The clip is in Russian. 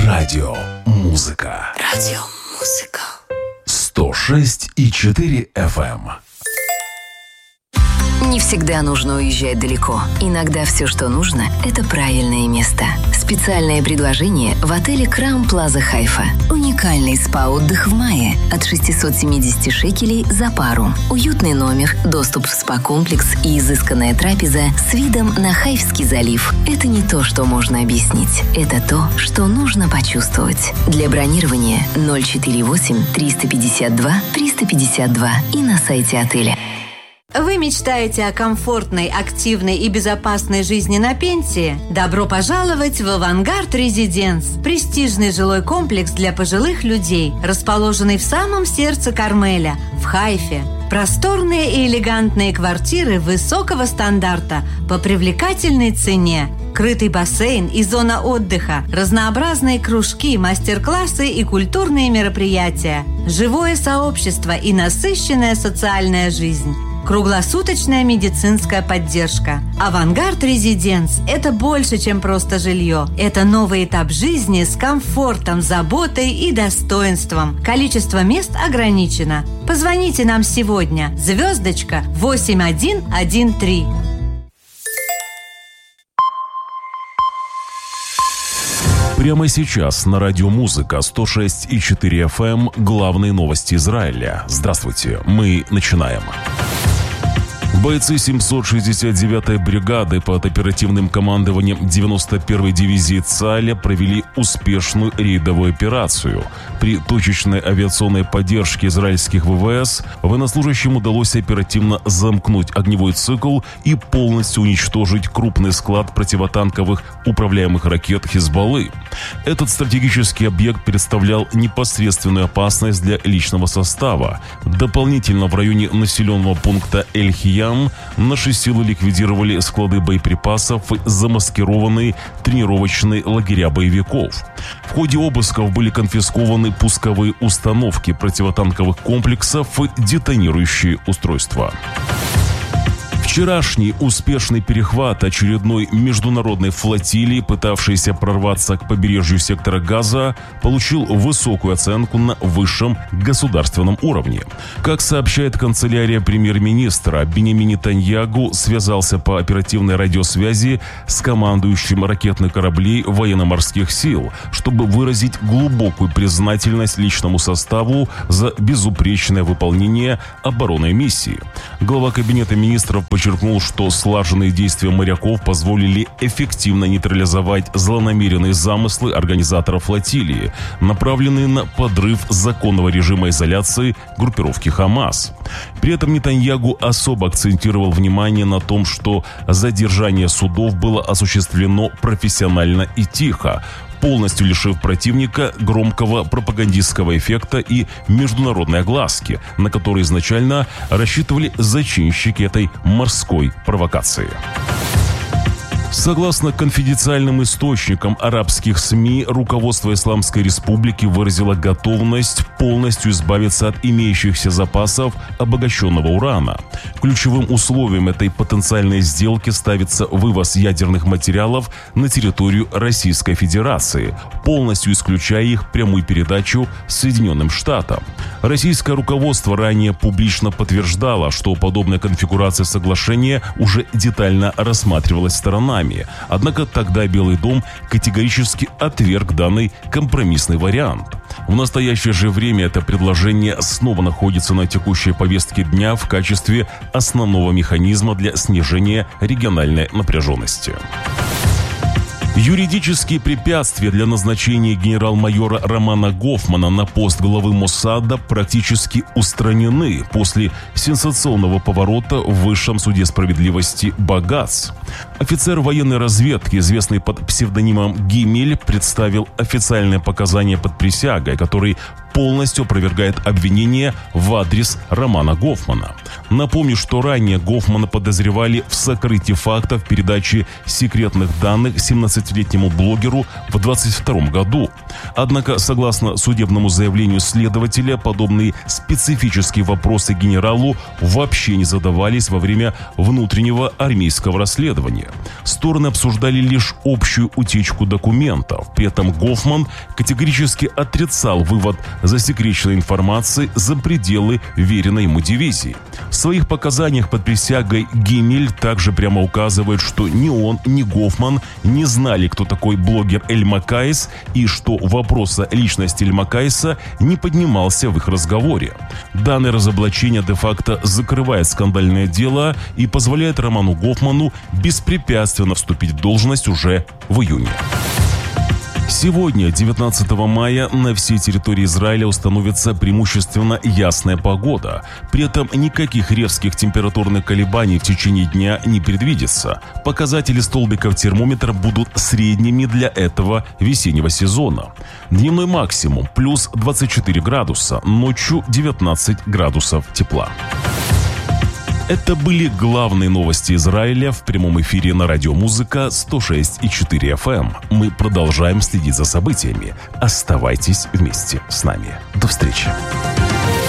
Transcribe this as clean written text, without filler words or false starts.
Радиомузыка. 106,4 FM. Не всегда нужно уезжать далеко. Иногда все, что нужно, это правильное место. Специальное предложение в отеле Краун Плаза Хайфа. Уникальный спа-отдых в мае от 670 шекелей за пару. Уютный номер, доступ в спа-комплекс и изысканная трапеза с видом на Хайфский залив. Это не то, что можно объяснить. Это то, что нужно почувствовать. Для бронирования 048 352 352 и на сайте отеля. Вы мечтаете о комфортной, активной и безопасной жизни на пенсии? Добро пожаловать в «Авангард Резиденс» – престижный жилой комплекс для пожилых людей, расположенный в самом сердце Кармеля, в Хайфе. Просторные и элегантные квартиры высокого стандарта по привлекательной цене. Крытый бассейн и зона отдыха, разнообразные кружки, мастер-классы и культурные мероприятия, живое сообщество и насыщенная социальная жизнь. Круглосуточная медицинская поддержка. «Авангард Резиденс» – это больше, чем просто жилье. Это новый этап жизни с комфортом, заботой и достоинством. Количество мест ограничено. Позвоните нам сегодня. *8113. Прямо сейчас на радиомузыка 106,4 FM главные новости Израиля. Здравствуйте, мы начинаем. Бойцы 769-й бригады под оперативным командованием 91-й дивизии ЦАЛЯ провели успешную рейдовую операцию. При точечной авиационной поддержке израильских ВВС военнослужащим удалось оперативно замкнуть огневой цикл и полностью уничтожить крупный склад противотанковых управляемых ракет «Хизбаллы». Этот стратегический объект представлял непосредственную опасность для личного состава. Дополнительно в районе населенного пункта Эль-Хиям наши силы ликвидировали склады боеприпасов и замаскированные тренировочные лагеря боевиков. В ходе обысков были конфискованы пусковые установки противотанковых комплексов и детонирующие устройства. Вчерашний успешный перехват очередной международной флотилии, пытавшейся прорваться к побережью сектора Газа, получил высокую оценку на высшем государственном уровне. Как сообщает канцелярия премьер-министра, Биньямин Нетаньяху связался по оперативной радиосвязи с командующим ракетных кораблей военно-морских сил, чтобы выразить глубокую признательность личному составу за безупречное выполнение оборонной миссии. Глава кабинета министров подчеркнул, что слаженные действия моряков позволили эффективно нейтрализовать злонамеренные замыслы организаторов флотилии, направленные на подрыв законного режима изоляции группировки «Хамас». При этом Нетаньяху особо акцентировал внимание на том, что задержание судов было осуществлено профессионально и тихо, полностью лишив противника громкого пропагандистского эффекта и международной огласки, на которые изначально рассчитывали зачинщики этой морской провокации. Согласно конфиденциальным источникам арабских СМИ, руководство Исламской Республики выразило готовность полностью избавиться от имеющихся запасов обогащенного урана. Ключевым условием этой потенциальной сделки ставится вывоз ядерных материалов на территорию Российской Федерации, полностью исключая их прямую передачу Соединенным Штатам. Российское руководство ранее публично подтверждало, что подобная конфигурация соглашения уже детально рассматривалась сторонами. Однако тогда Белый дом категорически отверг данный компромиссный вариант. В настоящее же время это предложение снова находится на текущей повестке дня в качестве основного механизма для снижения региональной напряженности. Юридические препятствия для назначения генерал-майора Романа Гофмана на пост главы Моссада практически устранены после сенсационного поворота в Высшем суде справедливости Багац. Офицер военной разведки, известный под псевдонимом Гимель, представил официальное показание под присягой, который полностью опровергает обвинения в адрес Романа Гофмана. Напомню, что ранее Гофмана подозревали в сокрытии фактов передачи секретных данных 17-летнему блогеру в 2022 году. Однако, согласно судебному заявлению следователя, подобные специфические вопросы генералу вообще не задавались во время внутреннего армейского расследования. Стороны обсуждали лишь общую утечку документов. При этом Гофман категорически отрицал вывод засекреченной информации за пределы веренной ему дивизии. В своих показаниях под присягой Гиммель также прямо указывает, что ни он, ни Гофман не знали, кто такой блогер Эль Макаис, и что вопрос о личности Эль Макаиса не поднимался в их разговоре. Данное разоблачение де-факто закрывает скандальное дело и позволяет Роману Гофману беспрепятственно вступить в должность уже в июне. Сегодня, 19 мая, на всей территории Израиля установится преимущественно ясная погода. При этом никаких резких температурных колебаний в течение дня не предвидится. Показатели столбиков термометра будут средними для этого весеннего сезона. Дневной максимум плюс 24 градуса, ночью 19 градусов тепла. Это были главные новости Израиля в прямом эфире на радио «Музыка» 106,4 FM. Мы продолжаем следить за событиями. Оставайтесь вместе с нами. До встречи.